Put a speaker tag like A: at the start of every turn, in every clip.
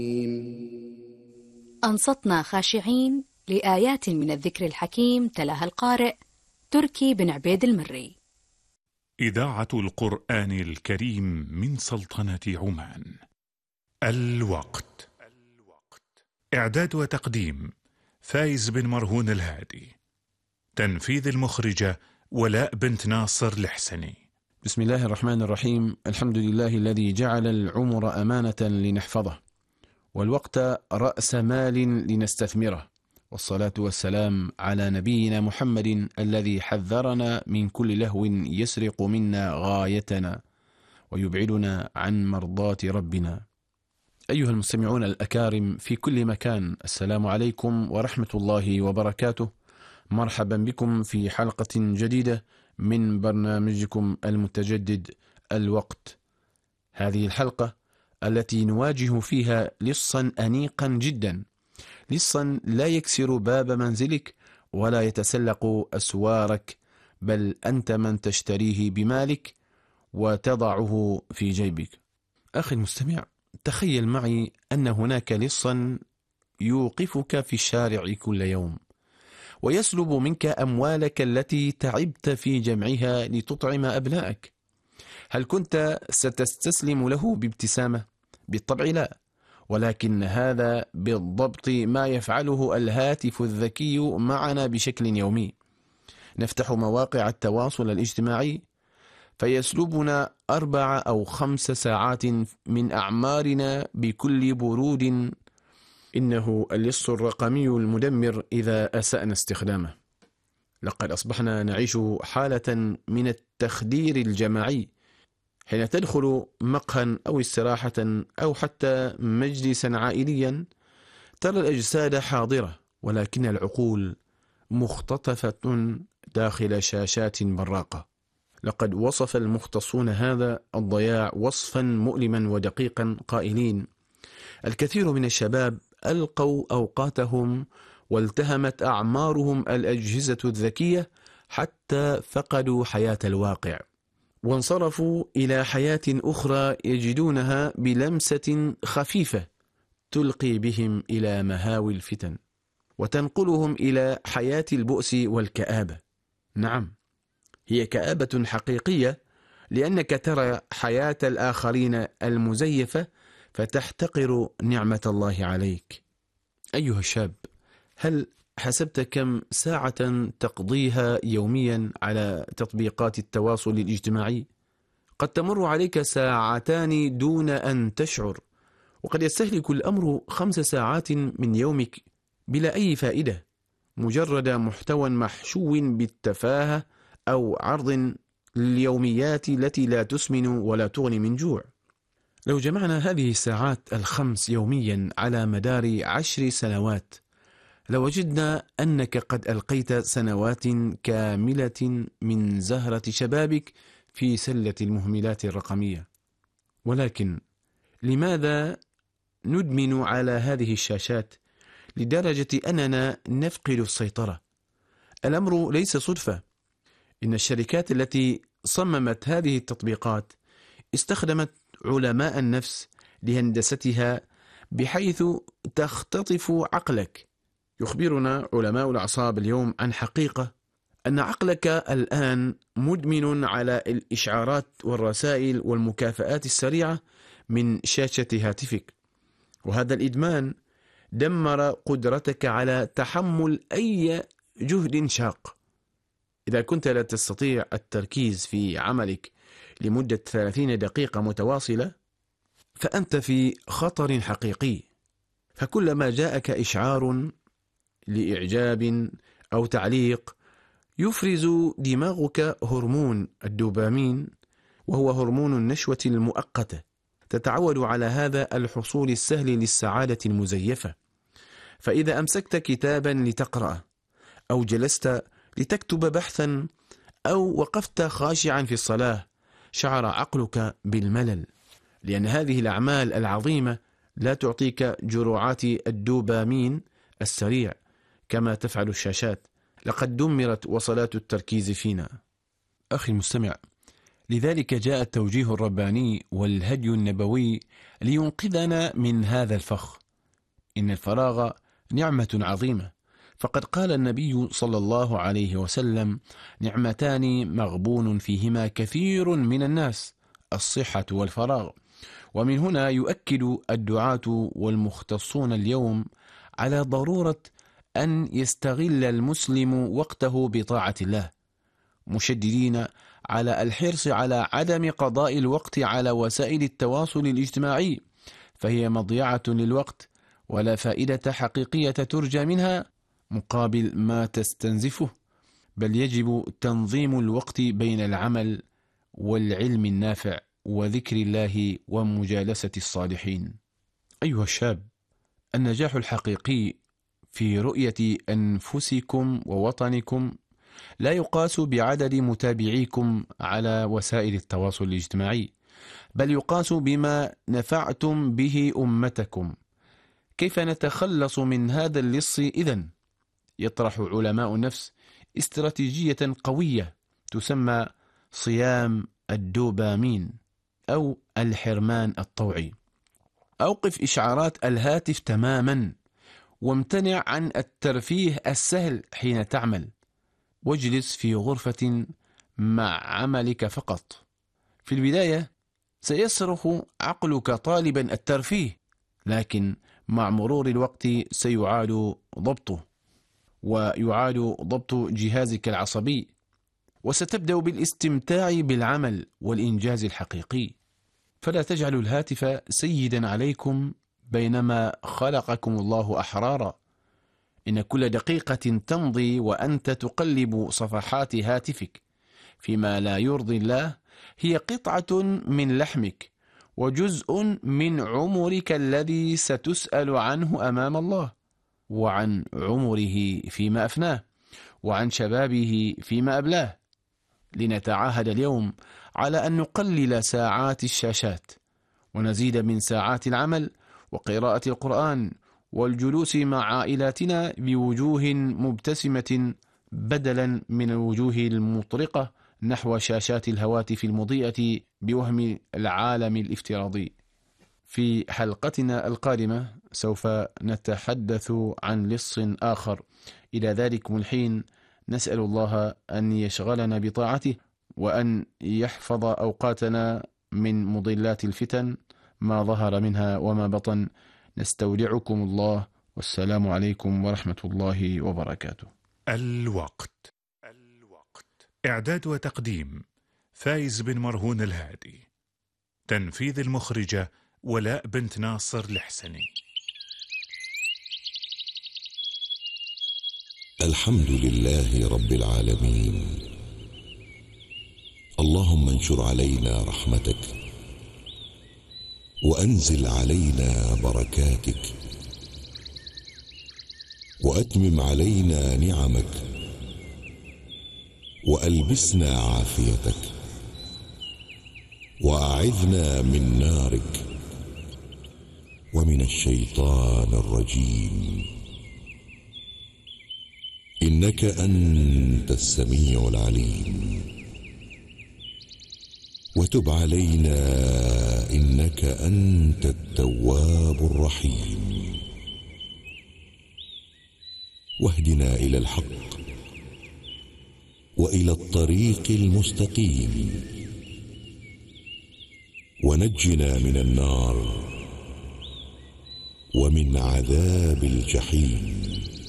A: أنصتنا خاشعين لآيات من الذكر الحكيم تلاها القارئ تركي بن عبيد المري.
B: إذاعة القرآن الكريم من سلطنة عمان. الوقت. إعداد وتقديم فايز بن مرهون الهادي. تنفيذ المخرجة ولاء بنت ناصر الحسني.
C: بسم الله الرحمن الرحيم. الحمد لله الذي جعل العمر أمانة لنحفظه، والوقت رأس مال لنستثمره، والصلاة والسلام على نبينا محمد الذي حذرنا من كل لهو يسرق منا غايتنا ويبعدنا عن مرضاة ربنا. أيها المستمعون الأكارم في كل مكان، السلام عليكم ورحمة الله وبركاته. مرحبا بكم في حلقة جديدة من برنامجكم المتجدد الوقت. هذه الحلقة التي نواجه فيها لصا أنيقا جدا، لصا لا يكسر باب منزلك ولا يتسلق أسوارك، بل أنت من تشتريه بمالك وتضعه في جيبك. أخي المستمع، تخيل معي أن هناك لصا يوقفك في الشارع كل يوم ويسلب منك أموالك التي تعبت في جمعها لتطعم أبنائك. هل كنت ستستسلم له بابتسامة؟ بالطبع لا، ولكن هذا بالضبط ما يفعله الهاتف الذكي معنا بشكل يومي. نفتح مواقع التواصل الاجتماعي فيسلبنا 4 أو 5 ساعات من أعمارنا بكل برود. إنه اللص الرقمي المدمر إذا أسأنا استخدامه. لقد أصبحنا نعيش حالة من التخدير الجماعي. حين تدخل مقهى أو استراحة أو حتى مجلسا عائليا، ترى الأجساد حاضرة ولكن العقول مختطفة داخل شاشات براقة. لقد وصف المختصون هذا الضياع وصفا مؤلما ودقيقا قائلين: الكثير من الشباب ألقوا أوقاتهم والتهمت أعمارهم الأجهزة الذكية حتى فقدوا حياة الواقع، وانصرفوا إلى حياة أخرى يجدونها بلمسة خفيفة تلقي بهم إلى مهاوي الفتن وتنقلهم إلى حياة البؤس والكآبة. نعم، هي كآبة حقيقية، لأنك ترى حياة الآخرين المزيفة فتحتقر نعمة الله عليك. أيها الشاب، هل حسبت كم ساعة تقضيها يوميا على تطبيقات التواصل الاجتماعي؟ قد تمر عليك ساعتان دون أن تشعر، وقد يستهلك الأمر 5 ساعات من يومك بلا أي فائدة، مجرد محتوى محشو بالتفاهة أو عرض اليوميات التي لا تسمن ولا تغني من جوع. لو جمعنا هذه الساعات ال5 يوميا على مدار 10 سنوات، لوجدنا أنك قد ألقيت سنوات كاملة من زهرة شبابك في سلة المهملات الرقمية. ولكن لماذا ندمن على هذه الشاشات لدرجة أننا نفقد السيطرة؟ الأمر ليس صدفة. إن الشركات التي صممت هذه التطبيقات استخدمت علماء النفس لهندستها بحيث تختطف عقلك. يخبرنا علماء الأعصاب اليوم عن حقيقة، أن عقلك الآن مدمن على الإشعارات والرسائل والمكافآت السريعة من شاشة هاتفك، وهذا الإدمان دمر قدرتك على تحمل أي جهد شاق. إذا كنت لا تستطيع التركيز في عملك لمدة 30 دقيقة متواصلة، فأنت في خطر حقيقي. فكلما جاءك إشعار لإعجاب أو تعليق، يفرز دماغك هرمون الدوبامين، وهو هرمون النشوة المؤقتة. تتعود على هذا الحصول السهل للسعادة المزيفة. فإذا أمسكت كتابا لتقرأ، أو جلست لتكتب بحثا، أو وقفت خاشعا في الصلاة، شعر عقلك بالملل، لأن هذه الأعمال العظيمة لا تعطيك جرعات الدوبامين السريع كما تفعل الشاشات. لقد دمرت وصلات التركيز فينا. أخي المستمع، لذلك جاء التوجيه الرباني والهدي النبوي لينقذنا من هذا الفخ. إن الفراغ نعمة عظيمة، فقد قال النبي صلى الله عليه وسلم: نعمتان مغبون فيهما كثير من الناس، الصحة والفراغ. ومن هنا يؤكد الدعاة والمختصون اليوم على ضرورة أن يستغل المسلم وقته بطاعة الله، مشددين على الحرص على عدم قضاء الوقت على وسائل التواصل الاجتماعي، فهي مضيعة للوقت ولا فائدة حقيقية ترجى منها مقابل ما تستنزفه، بل يجب تنظيم الوقت بين العمل والعلم النافع وذكر الله ومجالسة الصالحين. أيها الشاب، النجاح الحقيقي في رؤية أنفسكم ووطنكم لا يقاس بعدد متابعيكم على وسائل التواصل الاجتماعي، بل يقاس بما نفعتم به أمتكم. كيف نتخلص من هذا اللص إذن؟ يطرح علماء النفس استراتيجية قوية تسمى صيام الدوبامين أو الحرمان الطوعي. أوقف إشعارات الهاتف تماما، وامتنع عن الترفيه السهل حين تعمل، واجلس في غرفة مع عملك فقط. في البداية سيصرخ عقلك طالبا الترفيه، لكن مع مرور الوقت سيعاد ضبطه، ويعاد ضبط جهازك العصبي، وستبدأ بالاستمتاع بالعمل والإنجاز الحقيقي. فلا تجعلوا الهاتف سيدا عليكم بينما خلقكم الله أحرارا. إن كل دقيقة تمضي وأنت تقلب صفحات هاتفك فيما لا يرضي الله هي قطعة من لحمك وجزء من عمرك الذي ستسأل عنه أمام الله، وعن عمره فيما أفناه، وعن شبابه فيما أبلاه. لنتعاهد اليوم على أن نقلل ساعات الشاشات، ونزيد من ساعات العمل وقراءة القرآن والجلوس مع عائلاتنا بوجوه مبتسمة بدلا من الوجوه المطرقة نحو شاشات الهواتف المضيئة بوهم العالم الافتراضي. في حلقتنا القادمة سوف نتحدث عن لص آخر. إلى ذلكم الحين نسأل الله أن يشغلنا بطاعته، وأن يحفظ أوقاتنا من مضلات الفتن ما ظهر منها وما بطن. نستودعكم الله، والسلام عليكم ورحمة الله وبركاته.
B: الوقت. إعداد وتقديم فايز بن مرهون الهادي. تنفيذ المخرجة ولاء بنت ناصر الحسني.
D: الحمد لله رب العالمين. اللهم انشر علينا رحمتك، وأنزل علينا بركاتك، وأتمم علينا نعمك، وألبسنا عافيتك، وأعذنا من نارك ومن الشيطان الرجيم، إنك أنت السميع العليم. وتب علينا إنك أنت التواب الرحيم. واهدنا إلى الحق وإلى الطريق المستقيم، ونجنا من النار ومن عذاب الجحيم،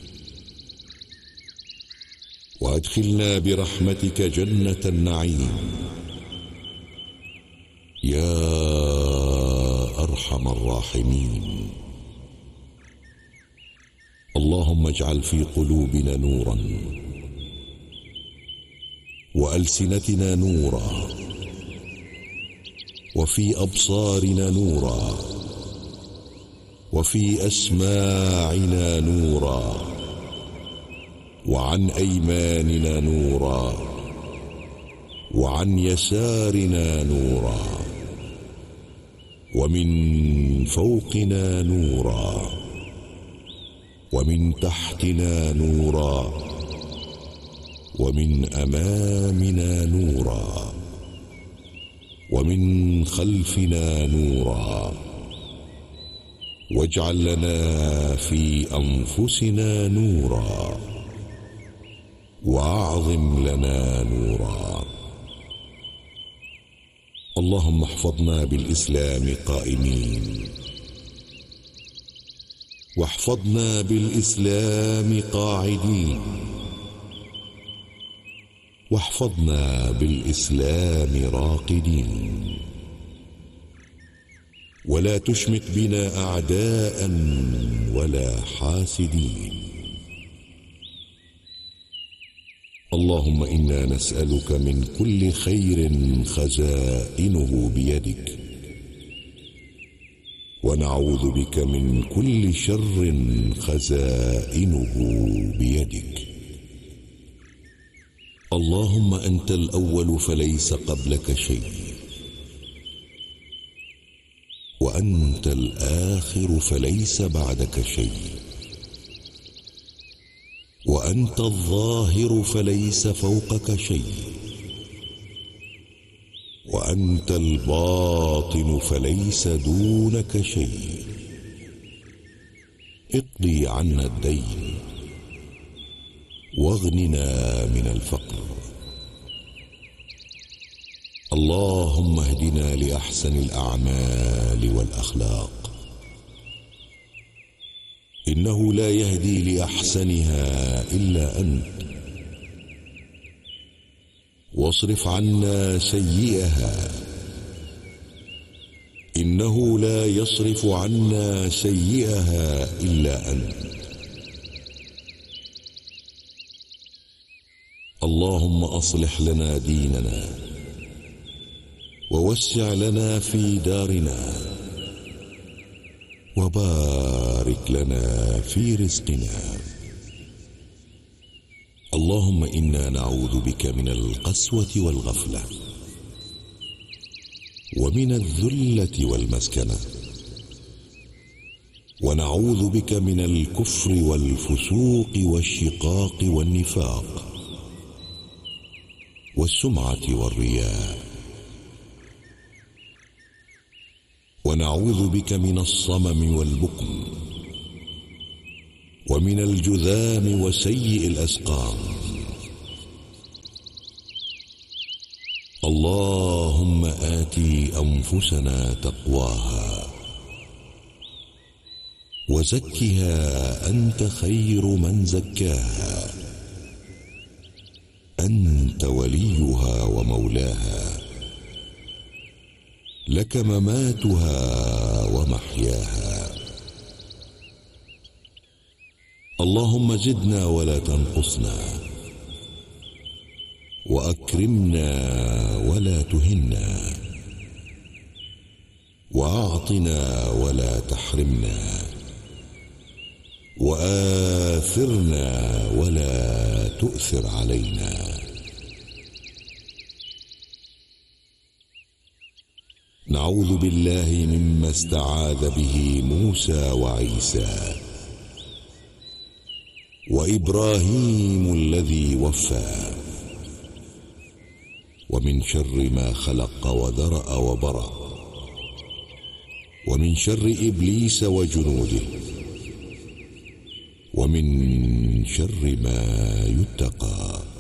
D: وأدخلنا برحمتك جنة النعيم يا أرحم الراحمين. اللهم اجعل في قلوبنا نورا، وألسنتنا نورا، وفي أبصارنا نورا، وفي أسماعنا نورا، وعن أيماننا نورا، وعن يسارنا نورا، ومن فوقنا نورا، ومن تحتنا نورا، ومن أمامنا نورا، ومن خلفنا نورا واجعل لنا في أنفسنا نورا وأعظم لنا نورا. اللهم احفظنا بالإسلام قائمين، واحفظنا بالإسلام قاعدين، واحفظنا بالإسلام راقدين، ولا تشمت بنا أعداء ولا حاسدين. اللهم إنا نسألك من كل خير خزائنه بيدك، ونعوذ بك من كل شر خزائنه بيدك. اللهم أنت الأول فليس قبلك شيء، وأنت الآخر فليس بعدك شيء، وأنت الظاهر فليس فوقك شيء، وأنت الباطن فليس دونك شيء. اقضي عنا الدين واغننا من الفقر. اللهم اهدنا لأحسن الأعمال والأخلاق، إنه لا يهدي لأحسنها إلا أنت. واصرف عنا سيئها، إنه لا يصرف عنا سيئها إلا أنت. اللهم أصلح لنا ديننا، ووسع لنا في دارنا، وبارك لنا في رزقنا. اللهم إنا نعوذ بك من القسوة والغفلة، ومن الذلة والمسكنة، ونعوذ بك من الكفر والفسوق والشقاق والنفاق والسمعة والرياء، ونعوذ بك من الصمم والبكم، ومن الجذام وسيء الأسقام. اللهم آت أنفسنا تقواها، وزكها أنت خير من زكاها، أنت وليها ومولاها، لك مماتها ومحياها. اللهم زدنا ولا تنقصنا، وأكرمنا ولا تهنا، وأعطنا ولا تحرمنا، وآثرنا ولا تؤثر علينا. نعوذ بالله مما استعاذ به موسى وعيسى وإبراهيم الذي وفى، ومن شر ما خلق وذرأ وبرأ، ومن شر إبليس وجنوده، ومن شر ما يتقى.